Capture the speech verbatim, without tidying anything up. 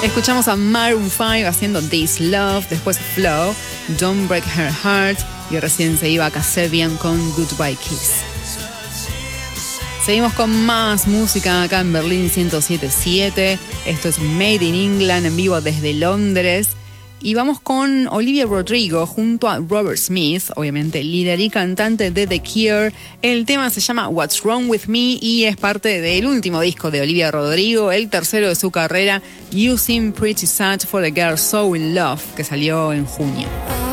Escuchamos a Maroon five haciendo This Love, después Flow, Don't Break Her Heart y recién se iba a Kasabian con Goodbye Kiss. Seguimos con más música acá en Berlín ciento siete punto siete. Esto es Made in England en vivo desde Londres. Y vamos con Olivia Rodrigo junto a Robert Smith, obviamente líder y cantante de The Cure. El tema se llama What's Wrong With Me y es parte del último disco de Olivia Rodrigo, el tercero de su carrera, You Seem Pretty Sad for a Girl So In Love, que salió en junio.